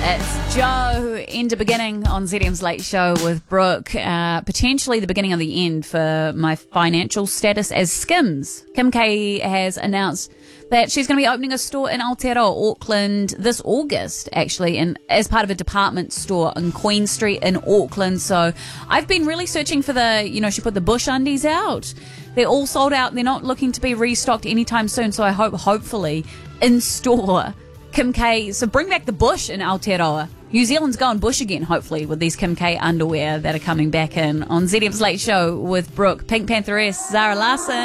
It's Joe, End of Beginning on ZM's Late Show with Brooke. Potentially the beginning of the end for my financial status as Skims. Kim K has announced that she's going to be opening a store in Aotearoa, Auckland, this August, actually, and as part of a department store on Queen Street in Auckland. So I've been really searching for she put the Bush undies out. They're all sold out. They're not looking to be restocked anytime soon. So I hope, hopefully, in store, Kim K, so bring back the bush in Aotearoa. New Zealand's going bush again, hopefully, with these Kim K underwear that are coming back in on ZM's Late Show with Brooke. Pink Pantheress, Zara Larson.